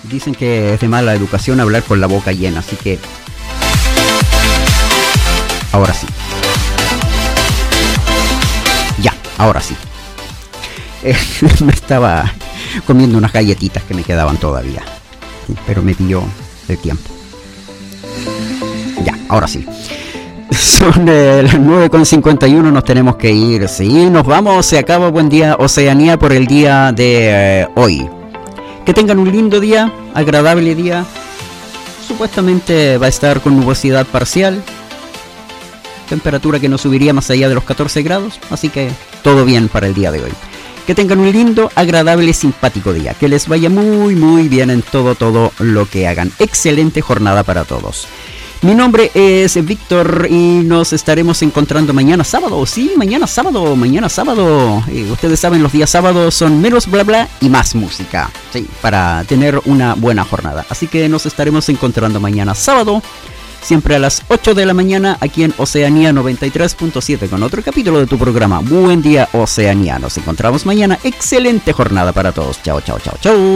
Dicen que es de mala educación hablar con la boca llena, así que ahora sí. Ya, ahora sí. Me estaba comiendo unas galletitas que me quedaban todavía, pero me pilló el tiempo. Ya, ahora sí. Son las 9:51, nos tenemos que ir. Sí, nos vamos, se acaba Buen Día Oceanía por el día de hoy. Que tengan un lindo día, agradable día. Supuestamente va a estar con nubosidad parcial. Temperatura que no subiría más allá de los 14 grados. Así que todo bien para el día de hoy. Que tengan un lindo, agradable, simpático día. Que les vaya muy, muy bien en todo lo que hagan. Excelente jornada para todos. Mi nombre es Víctor y nos estaremos encontrando mañana sábado. Sí, mañana sábado. Ustedes saben, los días sábados son menos bla bla y más música. Sí, para tener una buena jornada. Así que nos estaremos encontrando mañana sábado. Siempre a las 8 de la mañana aquí en Oceanía 93.7 con otro capítulo de tu programa Buen Día Oceanía. Nos encontramos mañana. Excelente jornada para todos. Chao, chao, chao, chao.